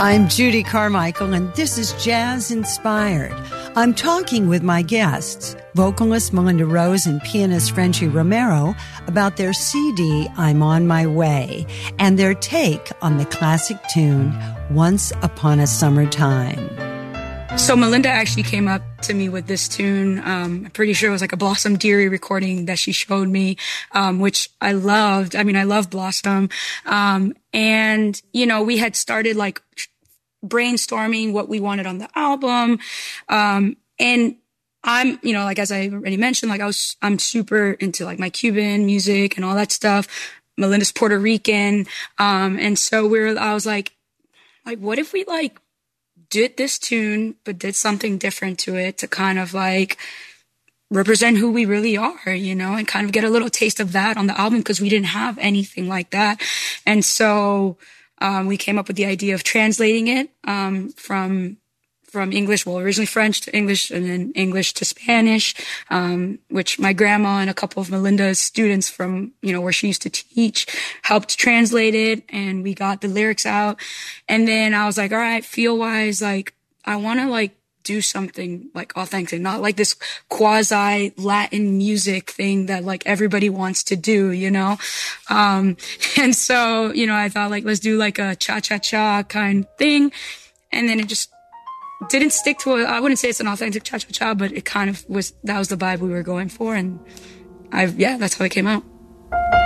I'm Judy Carmichael, and this is Jazz Inspired. I'm talking with my guests, vocalist Melinda Rose and pianist Frenchie Romero, about their CD, I'm on My way, and their take on the classic tune, Once Upon a Summertime. So Melinda actually came up to me with this tune. I'm pretty sure it was like a Blossom Dearie recording that she showed me, which I loved. I mean, I love Blossom. And, you know, we had started like brainstorming what we wanted on the album. And I'm, you know, like, as I already mentioned, like I'm super into like my Cuban music and all that stuff. Melinda's Puerto Rican. And so I was like, what if we like did this tune, but did something different to it to kind of like represent who we really are, you know, and kind of get a little taste of that on the album, because we didn't have anything like that. And so we came up with the idea of translating it from English, well, originally French to English, and then English to Spanish, which my grandma and a couple of Melinda's students from, you know, where she used to teach helped translate it, and we got the lyrics out. And then I was like, all right, feel-wise, like, I want to, like, do something, like, authentic, not like this quasi-Latin music thing that, like, everybody wants to do, you know? And so, you know, I thought, like, let's do, like, a cha-cha-cha kind of thing. And then it just didn't stick to I wouldn't say it's an authentic cha-cha-cha, but it kind of was, that was the vibe we were going for. And that's how it came out.